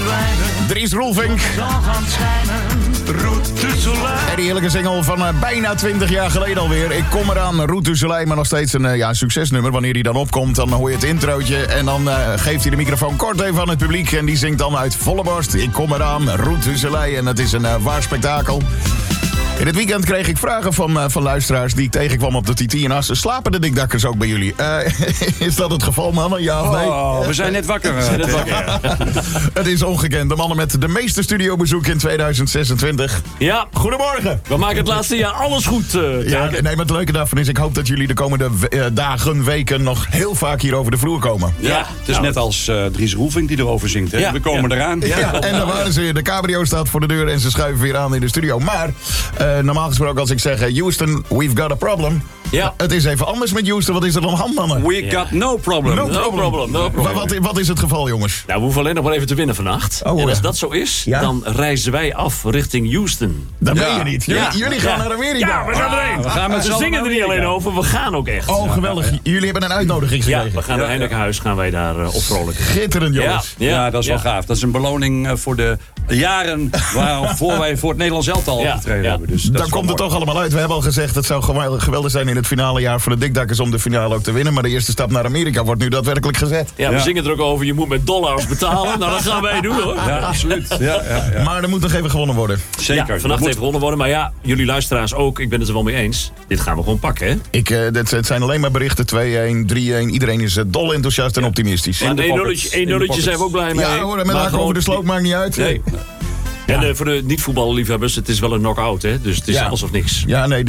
Dries Roelvink. En die heerlijke single van bijna 20 jaar geleden alweer. Ik kom eraan, Route du Soleil, maar nog steeds een succesnummer. Wanneer hij dan opkomt, dan hoor je het introotje. En dan geeft hij de microfoon kort even aan het publiek. En die zingt dan uit volle borst. Ik kom eraan, Route du Soleil. En het is een waar spektakel. In het weekend kreeg ik vragen van luisteraars die ik tegenkwam op de TT in Assen. Slapen de dikdakkers ook bij jullie? Is dat het geval, mannen? Ja of nee? Oh, we zijn net wakker. Het is ongekend. De mannen met de meeste studiobezoek in 2026. Ja. Goedemorgen. We maken het laatste jaar alles goed. Ja, nee, maar het leuke daarvan is, ik hoop dat jullie de komende dagen, weken nog heel vaak hier over de vloer komen. Ja, het is net als Dries Roelvink die erover zingt. Hè? Ja, we komen eraan. Ja, en dan waren ze weer. De cabrio staat voor de deur en ze schuiven weer aan in de studio. Maar normaal gesproken als ik zeg, Houston, we've got a problem. Ja. Het is even anders met Houston. Wat is er dan hand, mannen? We got no problem. No problem. Wat is het geval, jongens? Nou, we hoeven alleen nog maar even te winnen vannacht. Oh, en als dat zo is, dan reizen wij af richting Houston. Dat ben je niet. Jullie gaan naar Amerika. Ja, we gaan erheen. We gaan met We zingen er niet alleen over, we gaan ook echt. Oh, geweldig. Jullie hebben een uitnodiging Ja, gekregen. we gaan eindelijk naar huis, gaan wij daar opvrolijken. Schitterend, jongens. Ja, dat is wel gaaf. Dat is een beloning voor de jaren waarvoor wij voor het Nederlands elftal opgetreden hebben. Dus Dan komt het toch allemaal uit. We hebben al gezegd, het zou geweldig zijn in het finale jaar voor de dikdakkers om de finale ook te winnen. Maar de eerste stap naar Amerika wordt nu daadwerkelijk gezet. Ja, we zingen er ook over, je moet met dollars betalen. Nou, dat gaan wij doen, hoor. Ja, absoluut. Ja. Maar er moet nog even gewonnen worden. Zeker. Ja, vannacht even gewonnen worden. Maar ja, jullie luisteraars ook. Ik ben het er wel mee eens. Dit gaan we gewoon pakken, hè? Het zijn alleen maar berichten. 2-1, 3-1. Iedereen is dol enthousiast en optimistisch. Maar een nulletje zijn we ook blij mee. Ja hoor, met lachen over de sloot maakt niet uit. Nee. En voor de niet-voetballiefhebbers, het is wel een knock-out, hè? Dus het is alles of niks. Ja, nee,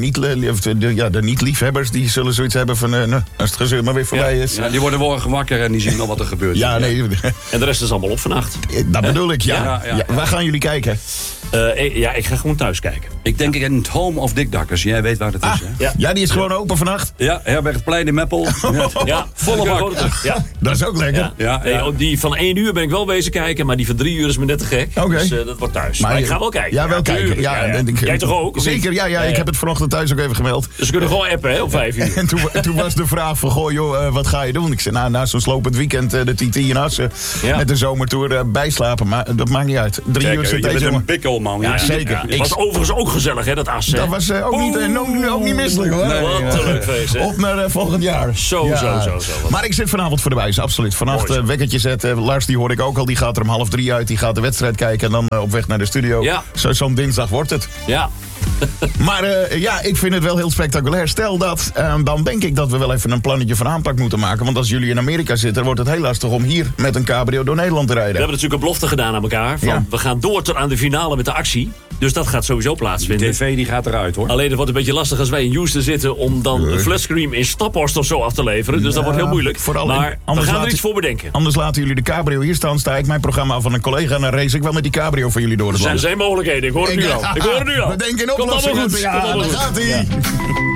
de niet-liefhebbers die zullen zoiets hebben van... als het gezeur maar weer voorbij is. Ja, die worden morgen wakker en die zien al wat er gebeurt. Ja, nee. En de rest is allemaal op vannacht. Dat bedoel ik, ja. Waar gaan jullie kijken? Ik ga gewoon thuis kijken. Ik denk in het Home of Dikdakkers. Jij weet waar het is, hè? Ja, die is gewoon open vannacht. Ja, Herbergplein in Meppel. Ja, volle bak. Ja. Dat is ook lekker. Ja. Nee, die van 1 uur ben ik wel bezig kijken, maar die van 3 uur is me net te gek. Oké. Dus dat wordt thuis. Maar ik ga wel kijken. Ja, wel kijken. Jij toch ook? Zeker, ja. Ik heb het vanochtend thuis ook even gemeld. Dus we kunnen gewoon appen, hè, om 5 uur. En toen was de vraag van, goh joh, wat ga je doen? Ik zei, na zo'n slopend weekend, de TT in Assen, met de zomertour bijslapen. Maar dat maakt niet uit. 3 uur zit je deze bent een pikkel, man. Ja, zeker. Het was overigens ook gezellig, hè, dat Assen. Dat was ook niet misselijk, hoor. Wat een leuk feest, hè. Op naar volgend jaar. Zo. Maar ik zit vanavond voor de wijze, absoluut. Vannacht wekkertje zetten. Lars, die hoor ik ook al. Die gaat er om 2:30 uit. Die gaat de wedstrijd kijken en dan op weg naar de studio. Ja. Zo'n dinsdag wordt het. Ja. Maar ik vind het wel heel spectaculair. Stel dat, dan denk ik dat we wel even een plannetje van aanpak moeten maken. Want als jullie in Amerika zitten, wordt het heel lastig om hier met een cabrio door Nederland te rijden. We hebben natuurlijk een belofte gedaan aan elkaar. We gaan door tot aan de finale met de actie. Dus dat gaat sowieso plaatsvinden. De tv die gaat eruit, hoor. Alleen het wordt een beetje lastig als wij in Houston zitten om dan een flashscream in Staphorst of zo af te leveren. Dus dat wordt heel moeilijk. Maar we gaan er iets voor bedenken. Anders laten jullie de cabrio hier staan. Sta ik mijn programma af van een collega en dan race ik wel met die cabrio voor jullie door het land. Er zijn mogelijkheden. Ik hoor het nu al. We denken in oplossingen. Komt allemaal goed. Ja, daar gaat hij.